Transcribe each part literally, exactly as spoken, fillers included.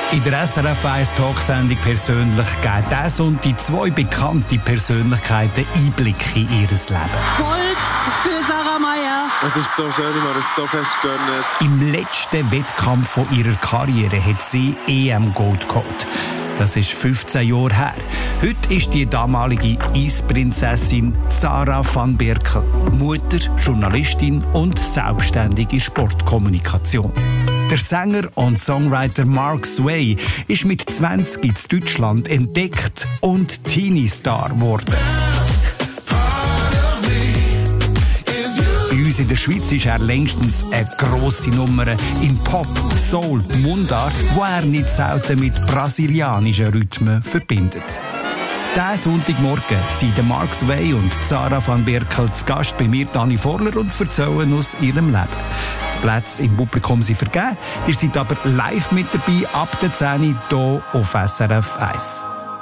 In der S R F eins Talksendung «Persönlich» geben diesen Sonntag zwei bekannte Persönlichkeiten Einblick in ihr Leben. Gold für Sarah Meier. Es ist so schön, ich habe es so fest gönnt. Im letzten Wettkampf von ihrer Karriere hat sie E M-Gold geholt. Das ist fünfzehn Jahre her. Heute ist die damalige Eisprinzessin Sarah van Berkel Mutter, Journalistin und selbstständige Sportkommunikation. Der Sänger und Songwriter Mark Sway ist mit zwanzig in Deutschland entdeckt und Teenie-Star geworden. Bei uns in der Schweiz ist er längstens eine grosse Nummer in Pop, Soul, Mundart, wo er nicht selten mit brasilianischen Rhythmen verbindet. Diesen Sonntagmorgen sind Mark Sway und Sarah van Berkel zu Gast bei mir, Dani Vorler, und erzählen aus ihrem Leben. Die Plätze im Publikum sind vergeben, ihr seid aber live mit dabei ab der zehn Uhr hier auf S R F eins.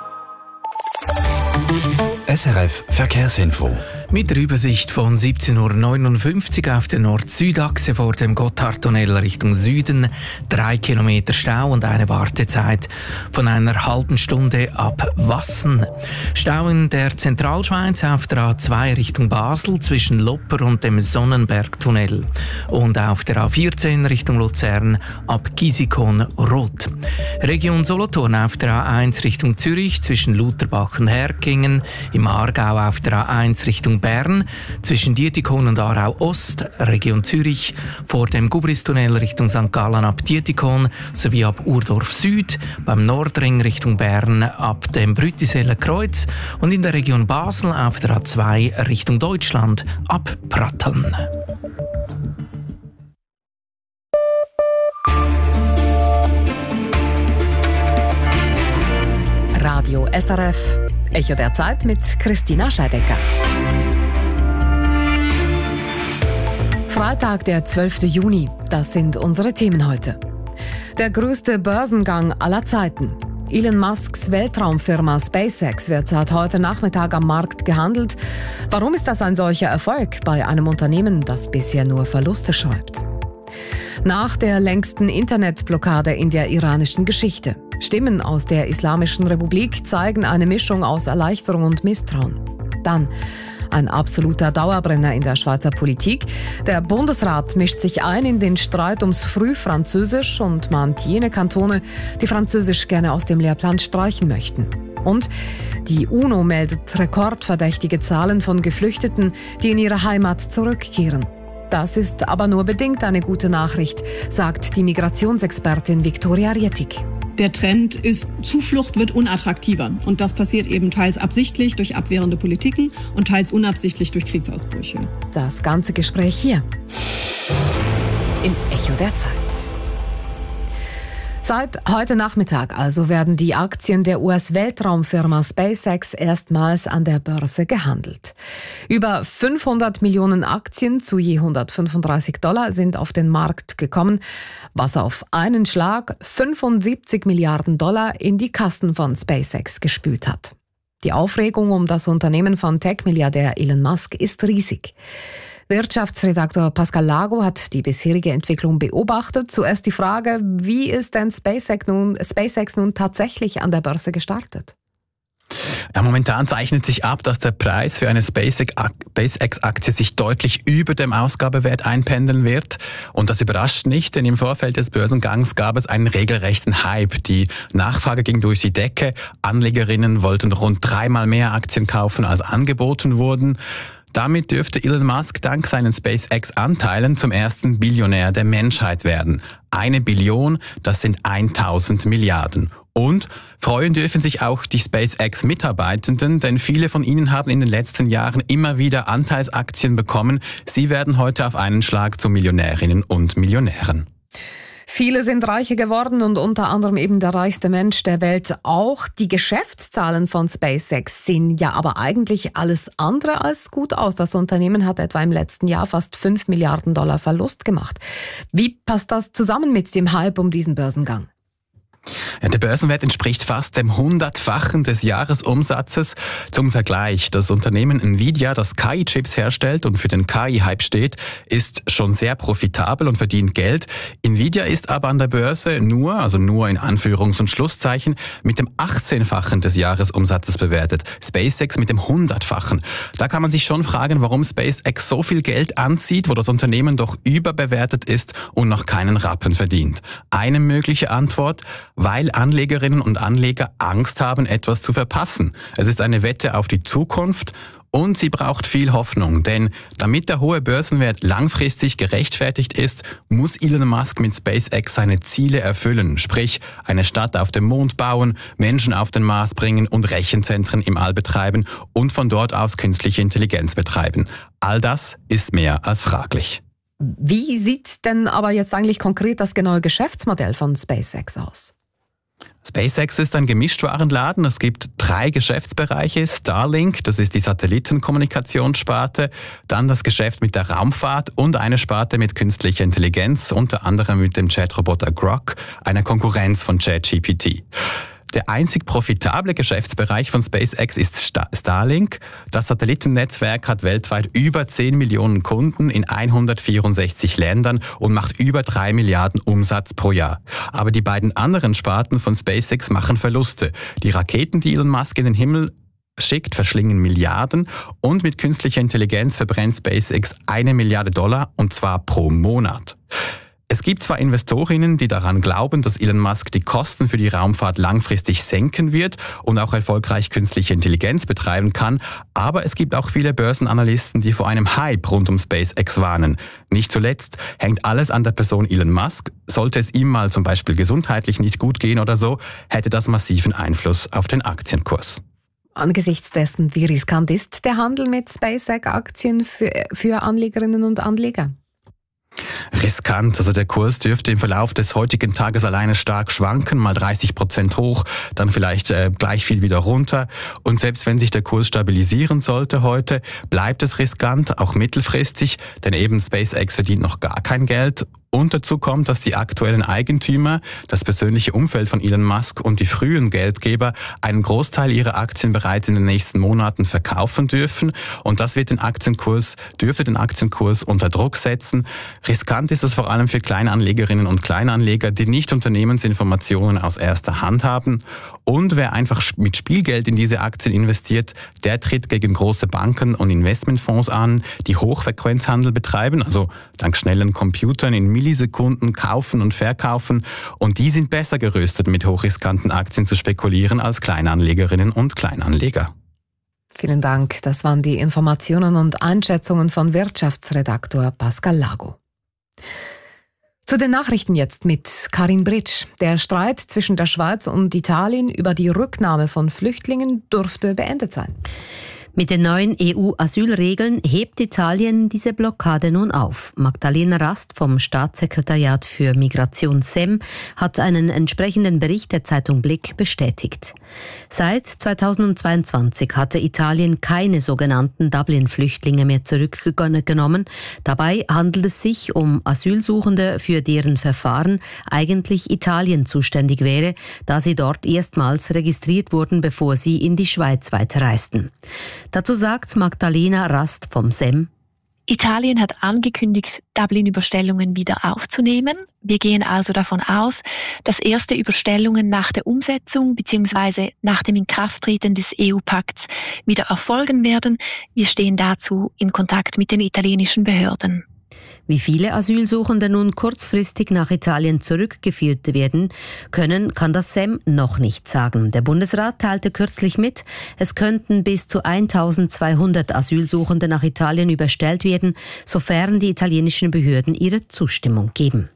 S R F Verkehrsinfo. Mit der Übersicht von siebzehn Uhr neunundfünfzig auf der Nord-Süd-Achse vor dem Gotthardtunnel Richtung Süden. Drei Kilometer Stau und eine Wartezeit von einer halben Stunde ab Wassen. Stau in der Zentralschweiz auf der A zwei Richtung Basel zwischen Lopper und dem Sonnenbergtunnel. Und auf der A vierzehn Richtung Luzern ab Gisikon-Rot. Region Solothurn auf der A eins Richtung Zürich zwischen Lutherbach und Herkingen. Im Aargau auf der A eins Richtung Bern, zwischen Dietikon und Aarau Ost, Region Zürich, vor dem Gubristunnel Richtung Sankt Gallen ab Dietikon sowie ab Urdorf Süd, beim Nordring Richtung Bern ab dem Brütiseller Kreuz und in der Region Basel auf der A zwei Richtung Deutschland ab Pratteln. Radio S R F, Echo der Zeit mit Christina Scheidecker. Freitag, der zwölfte Juni. Das sind unsere Themen heute. Der größte Börsengang aller Zeiten. Elon Musks Weltraumfirma SpaceX wird seit heute Nachmittag am Markt gehandelt. Warum ist das ein solcher Erfolg bei einem Unternehmen, das bisher nur Verluste schreibt? Nach der längsten Internetblockade in der iranischen Geschichte. Stimmen aus der Islamischen Republik zeigen eine Mischung aus Erleichterung und Misstrauen. Dann ein absoluter Dauerbrenner in der Schweizer Politik. Der Bundesrat mischt sich ein in den Streit ums Frühfranzösisch und mahnt jene Kantone, die Französisch gerne aus dem Lehrplan streichen möchten. Und die UNO meldet rekordverdächtige Zahlen von Geflüchteten, die in ihre Heimat zurückkehren. Das ist aber nur bedingt eine gute Nachricht, sagt die Migrationsexpertin Viktoria Rietig. Der Trend ist, Zuflucht wird unattraktiver. Und das passiert eben teils absichtlich durch abwehrende Politiken und teils unabsichtlich durch Kriegsausbrüche. Das ganze Gespräch hier im Echo der Zeit. Seit heute Nachmittag also werden die Aktien der U S-Weltraumfirma SpaceX erstmals an der Börse gehandelt. Über fünfhundert Millionen Aktien zu je hundertfünfunddreißig Dollar sind auf den Markt gekommen, was auf einen Schlag fünfundsiebzig Milliarden Dollar in die Kassen von SpaceX gespült hat. Die Aufregung um das Unternehmen von Tech-Milliardär Elon Musk ist riesig. Wirtschaftsredaktor Pascal Lago hat die bisherige Entwicklung beobachtet. Zuerst die Frage, wie ist denn SpaceX nun, SpaceX nun tatsächlich an der Börse gestartet? Ja, momentan zeichnet sich ab, dass der Preis für eine SpaceX-Aktie sich deutlich über dem Ausgabewert einpendeln wird. Und das überrascht nicht, denn im Vorfeld des Börsengangs gab es einen regelrechten Hype. Die Nachfrage ging durch die Decke. Anlegerinnen wollten rund dreimal mehr Aktien kaufen, als angeboten wurden. Damit dürfte Elon Musk dank seinen SpaceX-Anteilen zum ersten Billionär der Menschheit werden. Eine Billion, das sind tausend Milliarden. Und freuen dürfen sich auch die SpaceX-Mitarbeitenden, denn viele von ihnen haben in den letzten Jahren immer wieder Anteilsaktien bekommen. Sie werden heute auf einen Schlag zu Millionärinnen und Millionären. Viele sind reicher geworden und unter anderem eben der reichste Mensch der Welt auch. Die Geschäftszahlen von SpaceX sehen ja aber eigentlich alles andere als gut aus. Das Unternehmen hat etwa im letzten Jahr fast fünf Milliarden Dollar Verlust gemacht. Wie passt das zusammen mit dem Hype um diesen Börsengang? Der Börsenwert entspricht fast dem Hundertfachen des Jahresumsatzes. Zum Vergleich, das Unternehmen Nvidia, das K I-Chips herstellt und für den K I-Hype steht, ist schon sehr profitabel und verdient Geld. Nvidia ist aber an der Börse nur, also nur in Anführungs- und Schlusszeichen, mit dem achtzehnfachen des Jahresumsatzes bewertet. SpaceX mit dem hundertfachen. Da kann man sich schon fragen, warum SpaceX so viel Geld anzieht, wo das Unternehmen doch überbewertet ist und noch keinen Rappen verdient. Eine mögliche Antwort, weil Anlegerinnen und Anleger Angst haben, etwas zu verpassen. Es ist eine Wette auf die Zukunft und sie braucht viel Hoffnung, denn damit der hohe Börsenwert langfristig gerechtfertigt ist, muss Elon Musk mit SpaceX seine Ziele erfüllen, sprich eine Stadt auf dem Mond bauen, Menschen auf den Mars bringen und Rechenzentren im All betreiben und von dort aus künstliche Intelligenz betreiben. All das ist mehr als fraglich. Wie sieht denn aber jetzt eigentlich konkret das genaue Geschäftsmodell von SpaceX aus? SpaceX ist ein Gemischtwarenladen. Es gibt drei Geschäftsbereiche. Starlink, das ist die Satellitenkommunikationssparte, dann das Geschäft mit der Raumfahrt und eine Sparte mit künstlicher Intelligenz, unter anderem mit dem Chatroboter Grok, einer Konkurrenz von ChatGPT. Der einzig profitable Geschäftsbereich von SpaceX ist Starlink. Das Satellitennetzwerk hat weltweit über zehn Millionen Kunden in hundertvierundsechzig Ländern und macht über drei Milliarden Umsatz pro Jahr. Aber die beiden anderen Sparten von SpaceX machen Verluste. Die Raketen, die Elon Musk in den Himmel schickt, verschlingen Milliarden und mit künstlicher Intelligenz verbrennt SpaceX eine Milliarde Dollar und zwar pro Monat. Es gibt zwar Investorinnen, die daran glauben, dass Elon Musk die Kosten für die Raumfahrt langfristig senken wird und auch erfolgreich künstliche Intelligenz betreiben kann, aber es gibt auch viele Börsenanalysten, die vor einem Hype rund um SpaceX warnen. Nicht zuletzt hängt alles an der Person Elon Musk. Sollte es ihm mal zum Beispiel gesundheitlich nicht gut gehen oder so, hätte das massiven Einfluss auf den Aktienkurs. Angesichts dessen, wie riskant ist der Handel mit SpaceX-Aktien für, für Anlegerinnen und Anleger? Riskant, also der Kurs dürfte im Verlauf des heutigen Tages alleine stark schwanken, mal dreißig Prozent hoch, dann vielleicht äh, gleich viel wieder runter. Und selbst wenn sich der Kurs stabilisieren sollte heute, bleibt es riskant, auch mittelfristig, denn eben SpaceX verdient noch gar kein Geld. Und dazu kommt, dass die aktuellen Eigentümer, das persönliche Umfeld von Elon Musk und die frühen Geldgeber einen Großteil ihrer Aktien bereits in den nächsten Monaten verkaufen dürfen. Und das wird den Aktienkurs, dürfte den Aktienkurs unter Druck setzen. Riskant ist es vor allem für Kleinanlegerinnen und Kleinanleger, die nicht Unternehmensinformationen aus erster Hand haben. Und wer einfach mit Spielgeld in diese Aktien investiert, der tritt gegen große Banken und Investmentfonds an, die Hochfrequenzhandel betreiben, also dank schnellen Computern in Millisekunden kaufen und verkaufen. Und die sind besser gerüstet, mit hochriskanten Aktien zu spekulieren als Kleinanlegerinnen und Kleinanleger. Vielen Dank. Das waren die Informationen und Einschätzungen von Wirtschaftsredaktor Pascal Lago. Zu den Nachrichten jetzt mit Karin Britsch. Der Streit zwischen der Schweiz und Italien über die Rücknahme von Flüchtlingen dürfte beendet sein. Mit den neuen E U-Asylregeln hebt Italien diese Blockade nun auf. Magdalena Rast vom Staatssekretariat für Migration S E M hat einen entsprechenden Bericht der Zeitung Blick bestätigt. Seit zweitausendzweiundzwanzig hatte Italien keine sogenannten Dublin-Flüchtlinge mehr zurückgenommen. Dabei handelt es sich um Asylsuchende, für deren Verfahren eigentlich Italien zuständig wäre, da sie dort erstmals registriert wurden, bevor sie in die Schweiz weiterreisten. Dazu sagt Magdalena Rast vom S E M: Italien hat angekündigt, Dublin-Überstellungen wieder aufzunehmen. Wir gehen also davon aus, dass erste Überstellungen nach der Umsetzung bzw. nach dem Inkrafttreten des E U-Pakts wieder erfolgen werden. Wir stehen dazu in Kontakt mit den italienischen Behörden. Wie viele Asylsuchende nun kurzfristig nach Italien zurückgeführt werden können, kann das S E M noch nicht sagen. Der Bundesrat teilte kürzlich mit, es könnten bis zu eintausendzweihundert Asylsuchende nach Italien überstellt werden, sofern die italienischen Behörden ihre Zustimmung geben.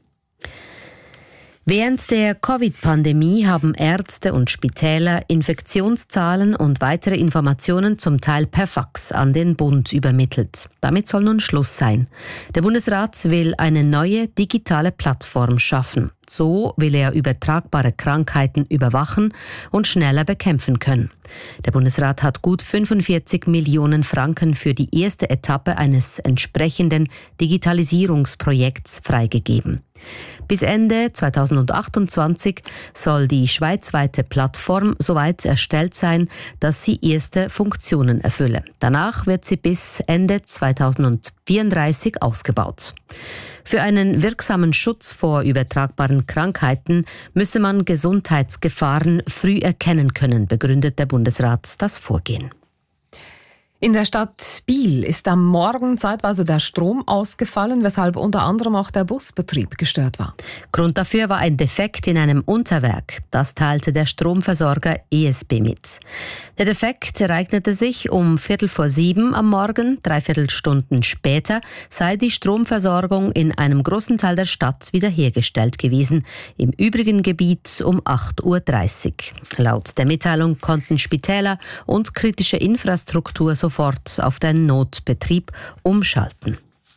Während der Covid-Pandemie haben Ärzte und Spitäler Infektionszahlen und weitere Informationen zum Teil per Fax an den Bund übermittelt. Damit soll nun Schluss sein. Der Bundesrat will eine neue digitale Plattform schaffen. So will er übertragbare Krankheiten überwachen und schneller bekämpfen können. Der Bundesrat hat gut fünfundvierzig Millionen Franken für die erste Etappe eines entsprechenden Digitalisierungsprojekts freigegeben. Bis Ende zweitausendachtundzwanzig soll die schweizweite Plattform soweit erstellt sein, dass sie erste Funktionen erfülle. Danach wird sie bis Ende zweitausendvierunddreißig ausgebaut. Für einen wirksamen Schutz vor übertragbaren Krankheiten müsse man Gesundheitsgefahren früh erkennen können, begründet der Bundesrat das Vorgehen. In der Stadt Biel ist am Morgen zeitweise der Strom ausgefallen, weshalb unter anderem auch der Busbetrieb gestört war. Grund dafür war ein Defekt in einem Unterwerk. Das teilte der Stromversorger E S B mit. Der Defekt ereignete sich um Viertel vor sieben am Morgen. Dreiviertel Stunden später sei die Stromversorgung in einem großen Teil der Stadt wiederhergestellt gewesen. Im übrigen Gebiet um acht Uhr dreißig. Laut der Mitteilung konnten Spitäler und kritische Infrastruktur sofort auf den Notbetrieb umschalten.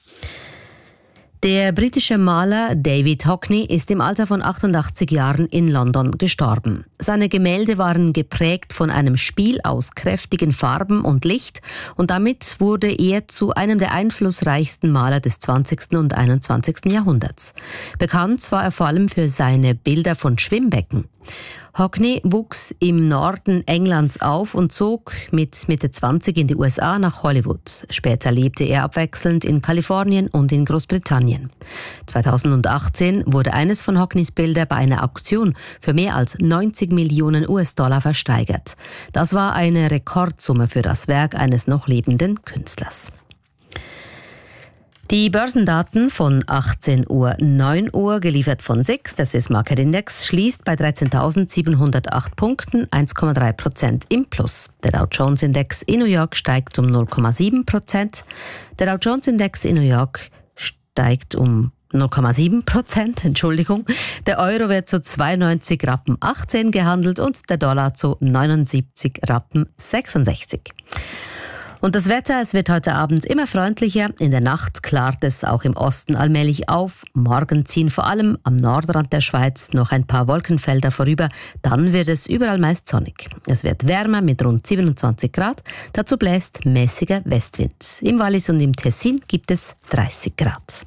Der britische Maler David Hockney ist im Alter von achtundachtzig Jahren in London gestorben. Seine Gemälde waren geprägt von einem Spiel aus kräftigen Farben und Licht und damit wurde er zu einem der einflussreichsten Maler des zwanzigsten und einundzwanzigsten Jahrhunderts. Bekannt war er vor allem für seine Bilder von Schwimmbecken. Hockney wuchs im Norden Englands auf und zog mit Mitte zwanzig in die U S A nach Hollywood. Später lebte er abwechselnd in Kalifornien und in Großbritannien. zweitausendachtzehn wurde eines von Hockneys Bilder bei einer Auktion für mehr als neunzig Millionen U S-Dollar versteigert. Das war eine Rekordsumme für das Werk eines noch lebenden Künstlers. Die Börsendaten von achtzehn Uhr neun Uhr, geliefert von S I X, der Swiss Market Index, schließt bei dreizehntausendsiebenhundertacht Punkten, eins Komma drei Prozent im Plus. Der Dow Jones Index in New York steigt um null Komma sieben Prozent. Der Dow Jones Index in New York steigt um null Komma sieben Prozent, Entschuldigung. Der Euro wird zu zweiundneunzig Rappen achtzehn gehandelt und der Dollar zu neunundsiebzig Rappen sechsundsechzig. Und das Wetter, es wird heute Abend immer freundlicher. In der Nacht klart es auch im Osten allmählich auf. Morgen ziehen vor allem am Nordrand der Schweiz noch ein paar Wolkenfelder vorüber. Dann wird es überall meist sonnig. Es wird wärmer mit rund siebenundzwanzig Grad. Dazu bläst mäßiger Westwind. Im Wallis und im Tessin gibt es dreißig Grad.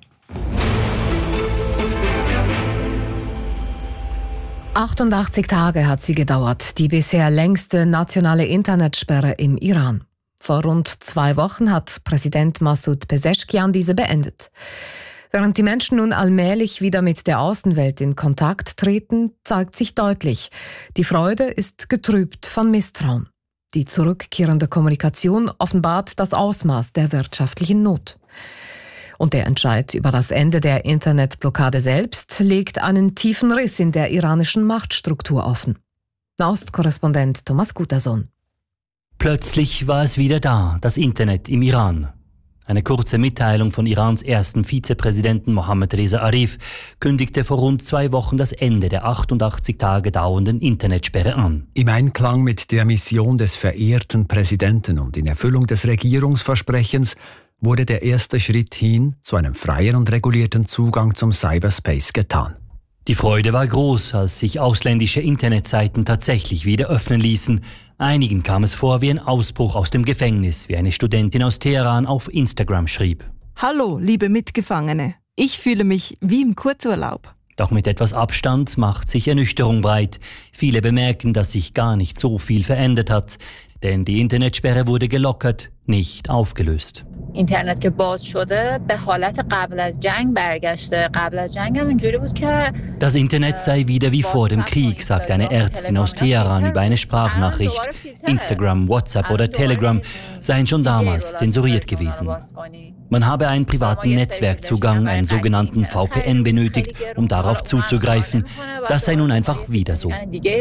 achtundachtzig Tage hat sie gedauert, die bisher längste nationale Internetsperre im Iran. Vor rund zwei Wochen hat Präsident Massoud Pezeshkian diese beendet. Während die Menschen nun allmählich wieder mit der Außenwelt in Kontakt treten, zeigt sich deutlich, die Freude ist getrübt von Misstrauen. Die zurückkehrende Kommunikation offenbart das Ausmaß der wirtschaftlichen Not. Und der Entscheid über das Ende der Internetblockade selbst legt einen tiefen Riss in der iranischen Machtstruktur offen. Nahostkorrespondent Thomas Gutason. Plötzlich war es wieder da, das Internet im Iran. Eine kurze Mitteilung von Irans ersten Vizepräsidenten Mohammad Reza Arif kündigte vor rund zwei Wochen das Ende der achtundachtzig Tage dauernden Internetsperre an. Im Einklang mit der Mission des verehrten Präsidenten und in Erfüllung des Regierungsversprechens wurde der erste Schritt hin zu einem freien und regulierten Zugang zum Cyberspace getan. Die Freude war groß, als sich ausländische Internetseiten tatsächlich wieder öffnen ließen. Einigen kam es vor wie ein Ausbruch aus dem Gefängnis, wie eine Studentin aus Teheran auf Instagram schrieb. Hallo, liebe Mitgefangene. Ich fühle mich wie im Kurzurlaub. Doch mit etwas Abstand macht sich Ernüchterung breit. Viele bemerken, dass sich gar nicht so viel verändert hat. Denn die Internetsperre wurde gelockert, nicht aufgelöst. اینترنت که باز شده به حالت قبل از جنگ برگشته. قبل از جنگ هم اینجوری بود که Das Internet sei wieder wie vor dem Krieg, sagt eine Ärztin aus Teheran über eine Sprachnachricht. Instagram, WhatsApp oder Telegram seien schon damals zensuriert gewesen. Man habe einen privaten Netzwerkzugang, einen sogenannten V P N, benötigt, um darauf zuzugreifen. Das sei nun einfach wieder so.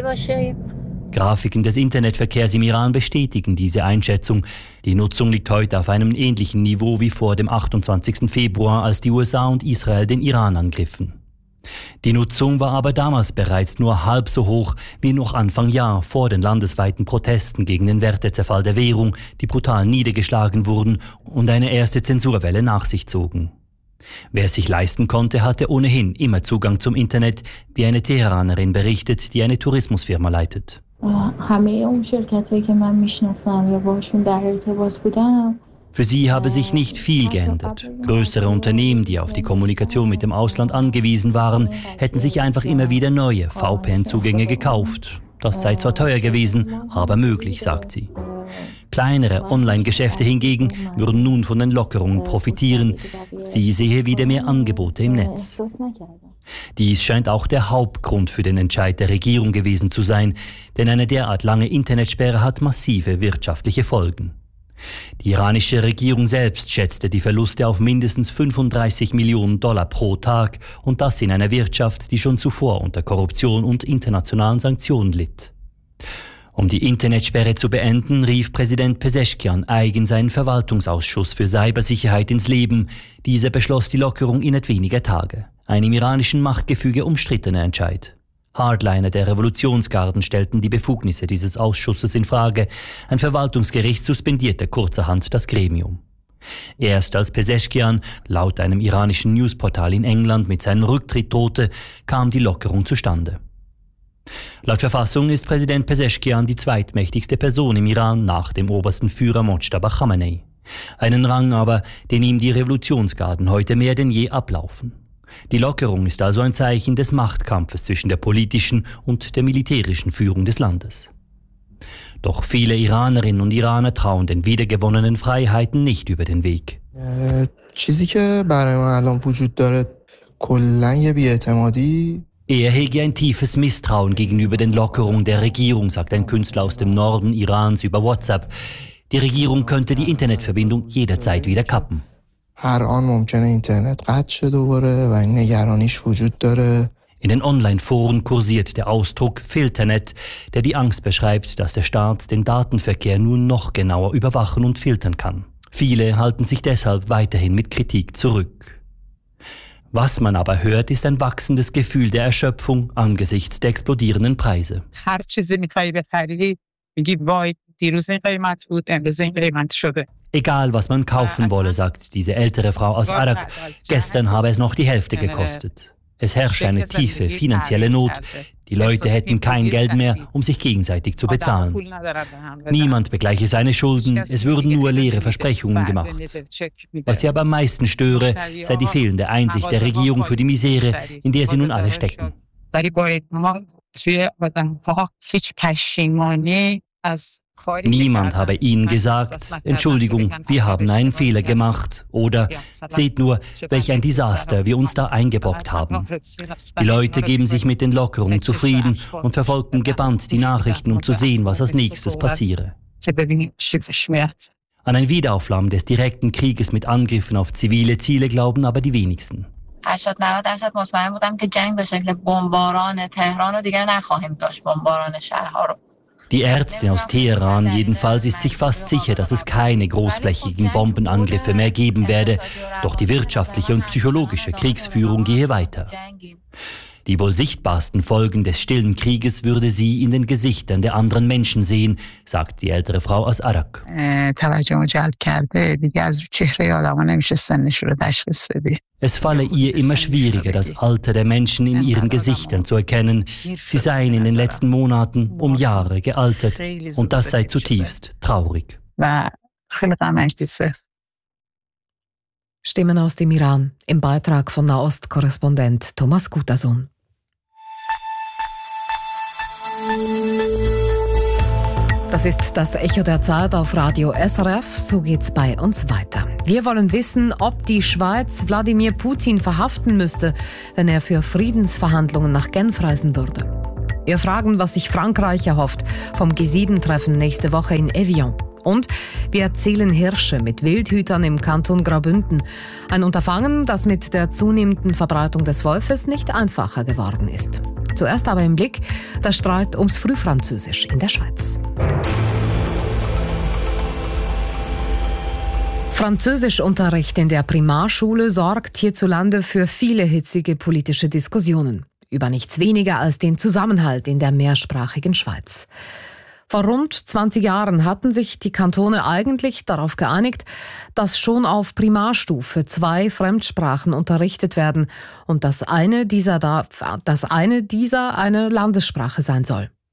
Grafiken des Internetverkehrs im Iran bestätigen diese Einschätzung. Die Nutzung liegt heute auf einem ähnlichen Niveau wie vor dem achtundzwanzigsten Februar, als die U S A und Israel den Iran angriffen. Die Nutzung war aber damals bereits nur halb so hoch wie noch Anfang Jahr vor den landesweiten Protesten gegen den Wertezerfall der Währung, die brutal niedergeschlagen wurden und eine erste Zensurwelle nach sich zogen. Wer es sich leisten konnte, hatte ohnehin immer Zugang zum Internet, wie eine Teheranerin berichtet, die eine Tourismusfirma leitet. همه اون شرکتایی که من میشناسم یا باشون در ارتباط بودم Für sie habe sich nicht viel geändert. Größere Unternehmen, die auf die Kommunikation mit dem Ausland angewiesen waren, hätten sich einfach immer wieder neue V P N-Zugänge gekauft. Das sei zwar teuer gewesen, aber möglich, sagt sie. Kleinere Online-Geschäfte hingegen würden nun von den Lockerungen profitieren. Sie sehe wieder mehr Angebote im Netz. Dies scheint auch der Hauptgrund für den Entscheid der Regierung gewesen zu sein, denn eine derart lange Internetsperre hat massive wirtschaftliche Folgen. Die iranische Regierung selbst schätzte die Verluste auf mindestens fünfunddreißig Millionen Dollar pro Tag und das in einer Wirtschaft, die schon zuvor unter Korruption und internationalen Sanktionen litt. Um die Internetsperre zu beenden, rief Präsident Pezeshkian eigen seinen Verwaltungsausschuss für Cybersicherheit ins Leben. Dieser beschloss die Lockerung innerhalb weniger Tage. Ein im iranischen Machtgefüge umstrittener Entscheid. Hardliner der Revolutionsgarden stellten die Befugnisse dieses Ausschusses in Frage. Ein Verwaltungsgericht suspendierte kurzerhand das Gremium. Erst als Pezeshkian laut einem iranischen Newsportal in England mit seinem Rücktritt drohte, kam die Lockerung zustande. Laut Verfassung ist Präsident Pezeshkian die zweitmächtigste Person im Iran nach dem obersten Führer Mojtaba Khamenei. Einen Rang aber, den ihm die Revolutionsgarden heute mehr denn je ablaufen. Die Lockerung ist also ein Zeichen des Machtkampfes zwischen der politischen und der militärischen Führung des Landes. Doch viele Iranerinnen und Iraner trauen den wiedergewonnenen Freiheiten nicht über den Weg. Er hege ein tiefes Misstrauen gegenüber den Lockerungen der Regierung, sagt ein Künstler aus dem Norden Irans über WhatsApp. Die Regierung könnte die Internetverbindung jederzeit wieder kappen. In den Online-Foren kursiert der Ausdruck Filternet, der die Angst beschreibt, dass der Staat den Datenverkehr nun noch genauer überwachen und filtern kann. Viele halten sich deshalb weiterhin mit Kritik zurück. Was man aber hört, ist ein wachsendes Gefühl der Erschöpfung angesichts der explodierenden Preise. Egal, was man kaufen wolle, sagt diese ältere Frau aus Arak. Gestern habe es noch die Hälfte gekostet. Es herrsche eine tiefe finanzielle Not. Die Leute hätten kein Geld mehr, um sich gegenseitig zu bezahlen. Niemand begleiche seine Schulden, es würden nur leere Versprechungen gemacht. Was sie aber am meisten störe, sei die fehlende Einsicht der Regierung für die Misere, in der sie nun alle stecken. Niemand habe ihnen gesagt, Entschuldigung, wir haben einen Fehler gemacht oder seht nur, welch ein Desaster wir uns da eingebrockt haben. Die Leute geben sich mit den Lockerungen zufrieden und verfolgen gebannt die Nachrichten, um zu sehen, was als nächstes passiere. An ein Wiederaufflammen des direkten Krieges mit Angriffen auf zivile Ziele glauben aber die wenigsten. هشتاد نود درصد مطمئن بودم که جنگ به شکل بمباران تهران رو دیگر نخواهیم داشت بمباران شهرها رو. Die Ärztin aus Teheran jedenfalls ist sich fast sicher, dass es keine großflächigen Bombenangriffe mehr geben werde, doch die wirtschaftliche und psychologische Kriegsführung gehe weiter. Die wohl sichtbarsten Folgen des stillen Krieges würde sie in den Gesichtern der anderen Menschen sehen, sagt die ältere Frau aus Arak. Es falle ihr immer schwieriger, das Alter der Menschen in ihren Gesichtern zu erkennen. Sie seien in den letzten Monaten um Jahre gealtert und das sei zutiefst traurig. Stimmen aus dem Iran im Beitrag von Nahost-Korrespondent Thomas Gutason. Das ist das Echo der Zeit auf Radio S R F. So geht's bei uns weiter. Wir wollen wissen, ob die Schweiz Wladimir Putin verhaften müsste, wenn er für Friedensverhandlungen nach Genf reisen würde. Wir fragen, was sich Frankreich erhofft vom G sieben Treffen nächste Woche in Evian. Und wir erzählen Hirsche mit Wildhütern im Kanton Graubünden. Ein Unterfangen, das mit der zunehmenden Verbreitung des Wolfes nicht einfacher geworden ist. Zuerst aber im Blick der Streit ums Frühfranzösisch in der Schweiz. Französischunterricht in der Primarschule sorgt hierzulande für viele hitzige politische Diskussionen. Über nichts weniger als den Zusammenhalt in der mehrsprachigen Schweiz. Vor rund zwanzig Jahren hatten sich die Kantone eigentlich darauf geeinigt, dass schon auf Primarstufe zwei Fremdsprachen unterrichtet werden und dass eine dieser, da, dass eine dieser eine Landessprache sein soll.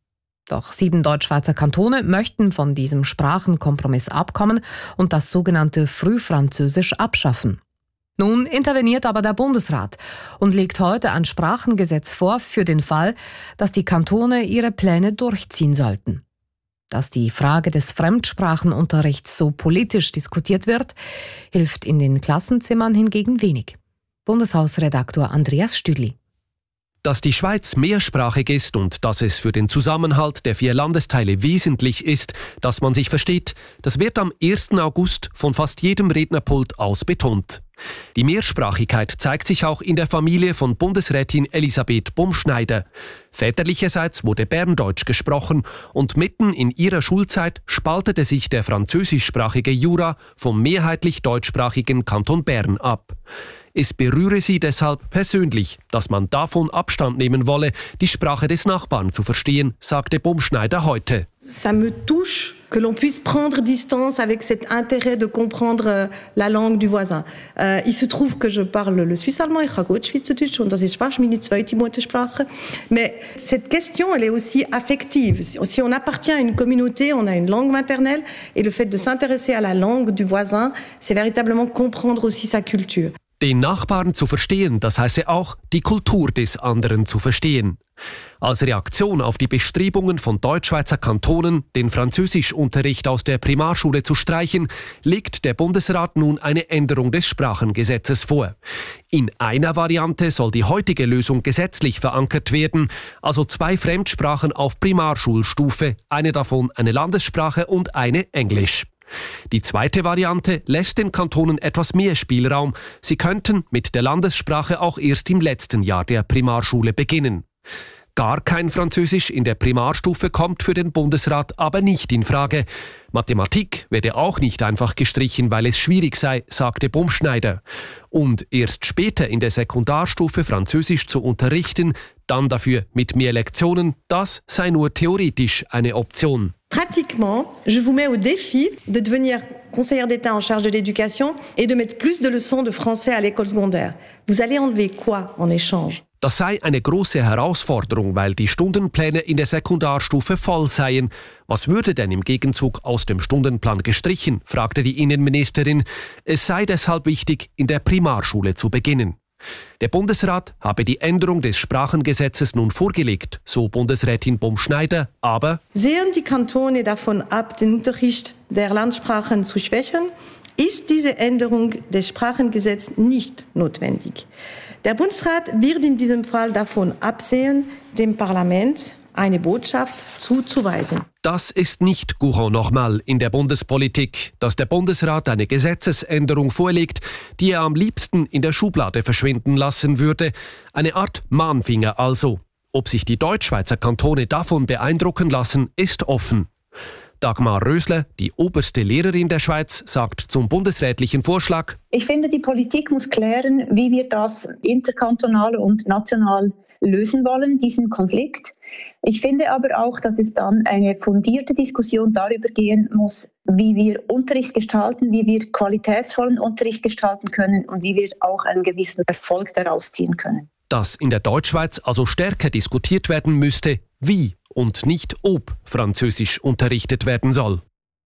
Doch sieben Deutschschweizer Kantone möchten von diesem Sprachenkompromiss abkommen und das sogenannte Frühfranzösisch abschaffen. Nun interveniert aber der Bundesrat und legt heute ein Sprachengesetz vor für den Fall, dass die Kantone ihre Pläne durchziehen sollten. Dass die Frage des Fremdsprachenunterrichts so politisch diskutiert wird, hilft in den Klassenzimmern hingegen wenig. Bundeshausredaktor Andreas Stüdli. Dass die Schweiz mehrsprachig ist und dass es für den Zusammenhalt der vier Landesteile wesentlich ist, dass man sich versteht, das wird am ersten August von fast jedem Rednerpult aus betont. Die Mehrsprachigkeit zeigt sich auch in der Familie von Bundesrätin Elisabeth Bumschneider. Väterlicherseits wurde Berndeutsch gesprochen und mitten in ihrer Schulzeit spaltete sich der französischsprachige Jura vom mehrheitlich deutschsprachigen Kanton Bern ab. Es berühre sie deshalb persönlich, dass man davon Abstand nehmen wolle, die Sprache des Nachbarn zu verstehen, sagte Bumschneider heute. Ça me touche que l'on puisse prendre distance avec cet intérêt de comprendre la langue du voisin. Euh, il se trouve que je parle le suisse allemand, ich kann gut Schweizerdeutsch und das ist fast meine zweite Muttersprache. Mais cette question, elle est aussi affective. Si on appartient à une communauté, on a une langue maternelle et le fait de s'intéresser à la langue du voisin, c'est véritablement comprendre aussi sa culture. Den Nachbarn zu verstehen, das heiße auch, die Kultur des anderen zu verstehen. Als Reaktion auf die Bestrebungen von Deutschschweizer Kantonen, den Französischunterricht aus der Primarschule zu streichen, legt der Bundesrat nun eine Änderung des Sprachengesetzes vor. In einer Variante soll die heutige Lösung gesetzlich verankert werden, also zwei Fremdsprachen auf Primarschulstufe, eine davon eine Landessprache und eine Englisch. Die zweite Variante lässt den Kantonen etwas mehr Spielraum. Sie könnten mit der Landessprache auch erst im letzten Jahr der Primarschule beginnen. Gar kein Französisch in der Primarstufe kommt für den Bundesrat aber nicht in Frage. Mathematik werde auch nicht einfach gestrichen, weil es schwierig sei, sagte Bumschneider. Und erst später in der Sekundarstufe Französisch zu unterrichten, dann dafür mit mehr Lektionen, das sei nur theoretisch eine Option. Pratiquement, je vous mets au défi de devenir conseillère d'État en charge de l'éducation et de mettre plus de leçons de français à l'école secondaire. Vous allez enlever quoi en échange? Das sei eine große Herausforderung, weil die Stundenpläne in der Sekundarstufe voll seien. Was würde denn im Gegenzug aus dem Stundenplan gestrichen, fragte die Innenministerin. Es sei deshalb wichtig, in der Primarschule zu beginnen. Der Bundesrat habe die Änderung des Sprachengesetzes nun vorgelegt, so Bundesrätin Bumschneider, aber sehen die Kantone davon ab, den Unterricht der Landsprachen zu schwächen, ist diese Änderung des Sprachengesetzes nicht notwendig. Der Bundesrat wird in diesem Fall davon absehen, dem Parlament eine Botschaft zuzuweisen. Das ist nicht Courant normal in der Bundespolitik, dass der Bundesrat eine Gesetzesänderung vorlegt, die er am liebsten in der Schublade verschwinden lassen würde. Eine Art Mahnfinger also. Ob sich die Deutschschweizer Kantone davon beeindrucken lassen, ist offen. Dagmar Rösler, die oberste Lehrerin der Schweiz, sagt zum bundesrätlichen Vorschlag: Ich finde, die Politik muss klären, wie wir das interkantonal und national lösen wollen, diesen Konflikt. Ich finde aber auch, dass es dann eine fundierte Diskussion darüber gehen muss, wie wir Unterricht gestalten, wie wir qualitätsvollen Unterricht gestalten können und wie wir auch einen gewissen Erfolg daraus ziehen können. Dass in der Deutschschweiz also stärker diskutiert werden müsste, wie und nicht ob Französisch unterrichtet werden soll.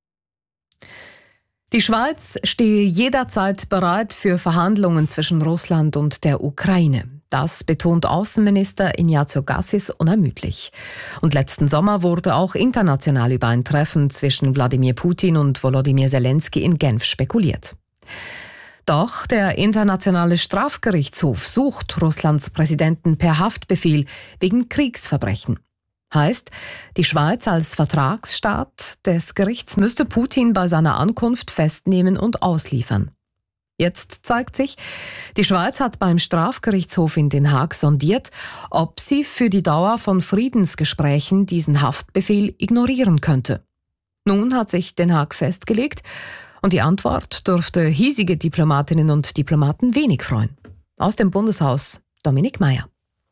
Die Schweiz stehe jederzeit bereit für Verhandlungen zwischen Russland und der Ukraine. Das betont Außenminister Ignazio Cassis unermüdlich. Und letzten Sommer wurde auch international über ein Treffen zwischen Wladimir Putin und Volodymyr Zelensky in Genf spekuliert. Doch der Internationale Strafgerichtshof sucht Russlands Präsidenten per Haftbefehl wegen Kriegsverbrechen. Heißt, die Schweiz als Vertragsstaat des Gerichts müsste Putin bei seiner Ankunft festnehmen und ausliefern. Jetzt zeigt sich, die Schweiz hat beim Strafgerichtshof in Den Haag sondiert, ob sie für die Dauer von Friedensgesprächen diesen Haftbefehl ignorieren könnte. Nun hat sich Den Haag festgelegt und die Antwort dürfte hiesige Diplomatinnen und Diplomaten wenig freuen. Aus dem Bundeshaus Dominik Mayer.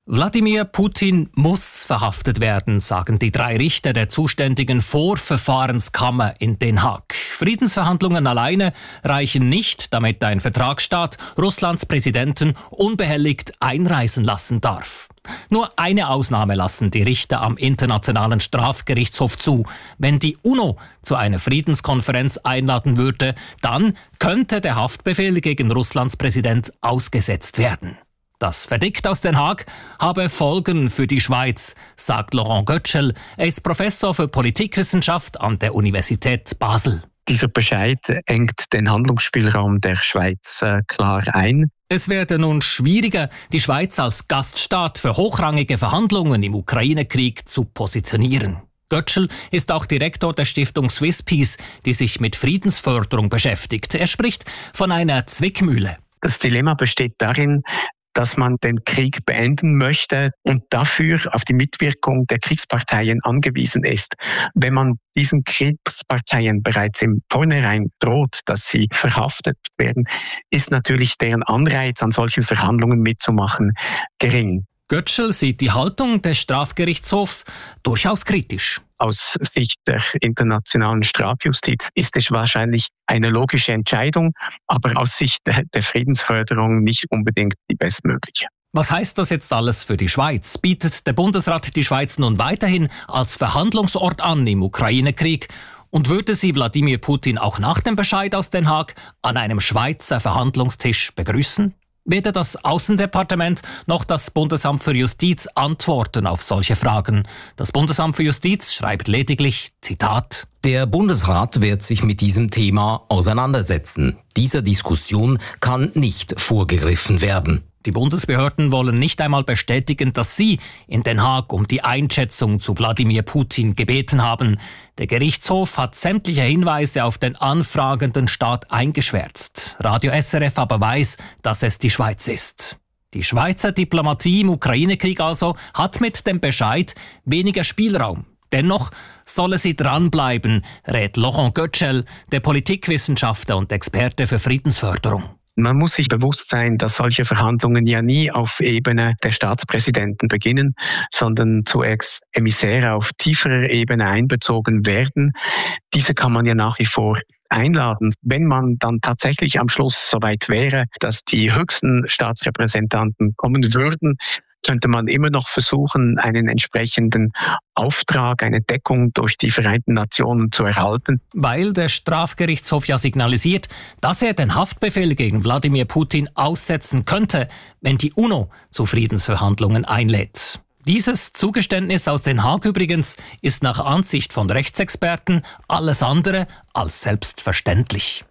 Wladimir Putin muss verhaftet werden, sagen die drei Richter der zuständigen Vorverfahrenskammer in Den Haag. Friedensverhandlungen alleine reichen nicht, damit ein Vertragsstaat Russlands Präsidenten unbehelligt einreisen lassen darf. Nur eine Ausnahme lassen die Richter am Internationalen Strafgerichtshof zu. Wenn die UNO zu einer Friedenskonferenz einladen würde, dann könnte der Haftbefehl gegen Russlands Präsident ausgesetzt werden. Das Verdikt aus Den Haag habe Folgen für die Schweiz, sagt Laurent Götschel. Er ist Professor für Politikwissenschaft an der Universität Basel. Dieser Bescheid engt den Handlungsspielraum der Schweiz äh, klar ein. Es werde nun schwieriger, die Schweiz als Gaststaat für hochrangige Verhandlungen im Ukraine-Krieg zu positionieren. Götschel ist auch Direktor der Stiftung Swiss Peace, die sich mit Friedensförderung beschäftigt. Er spricht von einer Zwickmühle. Das Dilemma besteht darin, dass man den Krieg beenden möchte und dafür auf die Mitwirkung der Kriegsparteien angewiesen ist. Wenn man diesen Kriegsparteien bereits im Vornherein droht, dass sie verhaftet werden, ist natürlich deren Anreiz, an solchen Verhandlungen mitzumachen, gering. Götschel sieht die Haltung des Strafgerichtshofs durchaus kritisch. Aus Sicht der internationalen Strafjustiz ist es wahrscheinlich eine logische Entscheidung, aber aus Sicht der Friedensförderung nicht unbedingt die bestmögliche. Was heißt das jetzt alles für die Schweiz? Bietet der Bundesrat die Schweiz nun weiterhin als Verhandlungsort an im Ukraine-Krieg? Und würde sie Wladimir Putin auch nach dem Bescheid aus Den Haag an einem Schweizer Verhandlungstisch begrüßen? Weder das Außendepartement noch das Bundesamt für Justiz antworten auf solche Fragen. Das Bundesamt für Justiz schreibt lediglich, Zitat: Der Bundesrat wird sich mit diesem Thema auseinandersetzen. Dieser Diskussion kann nicht vorgegriffen werden. Die Bundesbehörden wollen nicht einmal bestätigen, dass sie in Den Haag um die Einschätzung zu Wladimir Putin gebeten haben. Der Gerichtshof hat sämtliche Hinweise auf den anfragenden Staat eingeschwärzt. Radio S R F aber weiß, dass es die Schweiz ist. Die Schweizer Diplomatie im Ukraine-Krieg also hat mit dem Bescheid weniger Spielraum. Dennoch solle sie dranbleiben, rät Laurent Götschel, der Politikwissenschaftler und Experte für Friedensförderung. Man muss sich bewusst sein, dass solche Verhandlungen ja nie auf Ebene der Staatspräsidenten beginnen, sondern zuerst Emissäre auf tieferer Ebene einbezogen werden. Diese kann man ja nach wie vor einladen. Wenn man dann tatsächlich am Schluss soweit wäre, dass die höchsten Staatsrepräsentanten kommen würden, könnte man immer noch versuchen, einen entsprechenden Auftrag, eine Deckung durch die Vereinten Nationen zu erhalten. Weil der Strafgerichtshof ja signalisiert, dass er den Haftbefehl gegen Wladimir Putin aussetzen könnte, wenn die UNO zu Friedensverhandlungen einlädt. Dieses Zugeständnis aus Den Haag übrigens ist nach Ansicht von Rechtsexperten alles andere als selbstverständlich.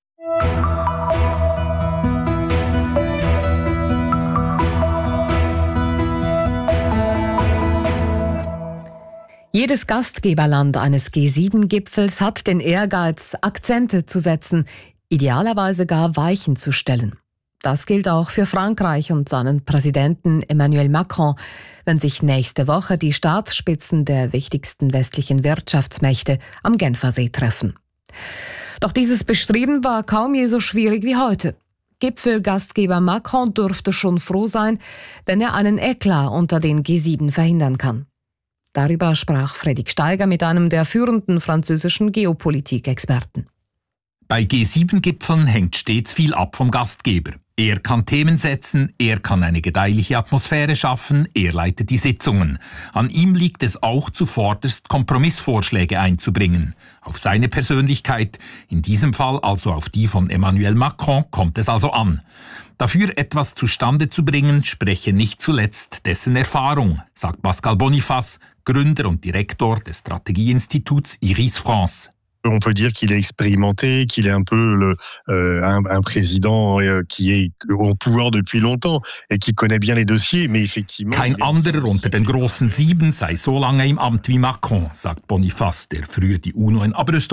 Jedes Gastgeberland eines G sieben Gipfels hat den Ehrgeiz, Akzente zu setzen, idealerweise gar Weichen zu stellen. Das gilt auch für Frankreich und seinen Präsidenten Emmanuel Macron, wenn sich nächste Woche die Staatsspitzen der wichtigsten westlichen Wirtschaftsmächte am Genfersee treffen. Doch dieses Bestreben war kaum je so schwierig wie heute. Gipfelgastgeber Macron dürfte schon froh sein, wenn er einen Eklat unter den G sieben verhindern kann. Darüber sprach Fredrik Steiger mit einem der führenden französischen Geopolitik-Experten. Bei G sieben Gipfeln hängt stets viel ab vom Gastgeber. Er kann Themen setzen, er kann eine gedeihliche Atmosphäre schaffen, er leitet die Sitzungen. An ihm liegt es auch zuvorderst, Kompromissvorschläge einzubringen. Auf seine Persönlichkeit, in diesem Fall also auf die von Emmanuel Macron, kommt es also an. Dafür etwas zustande zu bringen, spreche nicht zuletzt dessen Erfahrung, sagt Pascal Boniface, Gründer und Direktor des Strategieinstituts Iris France. On peut dire qu'il est expérimenté, qu'il est un peu le, euh, un, un président euh, qui est au pouvoir depuis longtemps et qui connaît bien les dossiers, mais effectivement... Kein anderer unter den großen Sieben sei so lange im Amt wie Macron, sagt Boniface, der früher die UNO in Abrüstung